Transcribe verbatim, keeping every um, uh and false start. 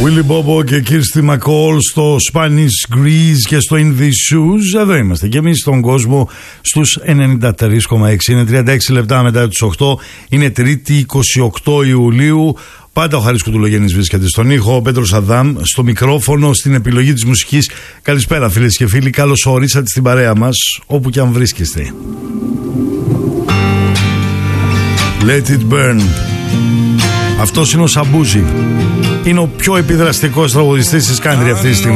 Willy Bobo και Kirsty McCall στο Spanish Grease και στο In These Shoes. Εδώ είμαστε και εμείς στον κόσμο στους ενενήντα τρία κόμμα έξι. Είναι τριάντα έξι λεπτά μετά τις οκτώ. Είναι Τρίτη είκοσι οκτώ Ιουλίου. Πάντα ο Χαρίς Κουτουλογέννης βρίσκεται στον ήχο, ο Πέτρος Αδάμ στο μικρόφωνο, στην επιλογή της μουσικής. Καλησπέρα φίλες και φίλοι, καλώς ορίσατε στην παρέα μας, όπου και αν βρίσκεστε. Let it burn. Αυτός είναι ο Σαμπούζι. Είναι ο πιο επιδραστικός τραγουδιστής της country αυτή τη στιγμή.